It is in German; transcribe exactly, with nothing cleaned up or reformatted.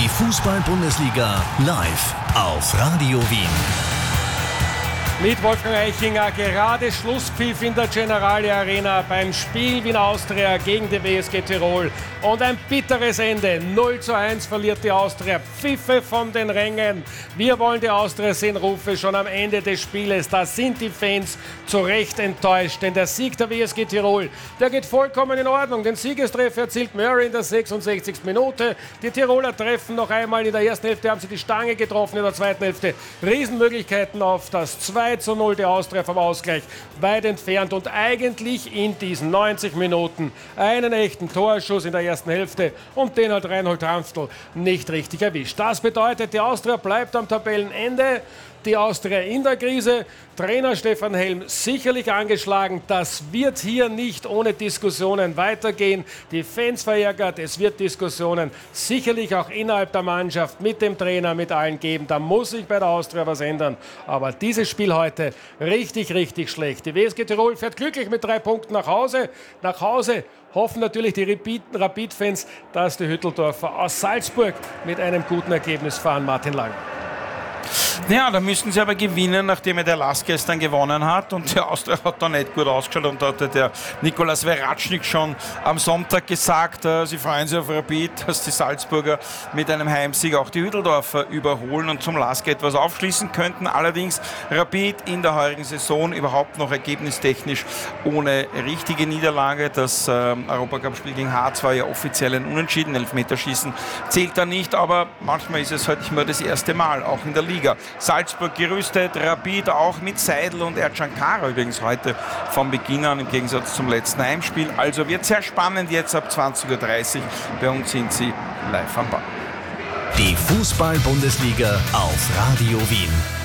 Die Fußball-Bundesliga live auf Radio Wien. Mit Wolfgang Eichinger, gerade Schlusspfiff in der Generali Arena beim Spiel Wien Austria gegen die W S G Tirol. Und ein bitteres Ende. null zu eins verliert die Austria. Pfiffe von den Rängen. Wir wollen die Austria sehen, Rufe schon am Ende des Spieles. Da sind die Fans zu Recht enttäuscht. Denn der Sieg der W S G Tirol, der geht vollkommen in Ordnung. Den Siegestreffer erzielt Murray in der sechsundsechzigsten Minute. Die Tiroler treffen noch einmal in der ersten Hälfte, haben sie die Stange getroffen, in der zweiten Hälfte Riesenmöglichkeiten auf das zwei zu null, die Austria vom Ausgleich weit entfernt und eigentlich in diesen neunzig Minuten einen echten Torschuss in der ersten Hälfte und den hat Reinhold Ranftl nicht richtig erwischt. Das bedeutet, die Austria bleibt am Tabellenende, die Austria in der Krise, Trainer Stefan Helm sicherlich angeschlagen. Das wird hier nicht ohne Diskussionen weitergehen. Die Fans verärgert, es wird Diskussionen sicherlich auch innerhalb der Mannschaft mit dem Trainer, mit allen geben. Da muss sich bei der Austria was ändern. Aber dieses Spiel heute richtig, richtig schlecht. Die W S G Tirol fährt glücklich mit drei Punkten nach Hause. Nach Hause hoffen natürlich die Rapid-Fans, dass die Hütteldorfer aus Salzburg mit einem guten Ergebnis fahren. Martin Lang. Ja, da müssten sie aber gewinnen, nachdem er der Lask gestern gewonnen hat. Und der Austria hat da nicht gut ausgeschaut. Und da hatte der Nikolaus Veratschnik schon am Sonntag gesagt, äh, sie freuen sich auf Rapid, dass die Salzburger mit einem Heimsieg auch die Hütteldorfer überholen und zum Lask etwas aufschließen könnten. Allerdings Rapid in der heurigen Saison überhaupt noch ergebnistechnisch ohne richtige Niederlage. Das äh, Europacup-Spiel gegen Harz war ja offiziell ein Unentschieden. Elfmeterschießen zählt da nicht, aber manchmal ist es halt nicht mehr das erste Mal, auch in der Liga. Salzburg gerüstet, Rapid auch mit Seidel und Ercan Kara übrigens heute von Beginn an im Gegensatz zum letzten Heimspiel. Also wird sehr spannend jetzt ab zwanzig Uhr dreißig. Bei uns sind sie live am Ball. Die Fußball-Bundesliga auf Radio Wien.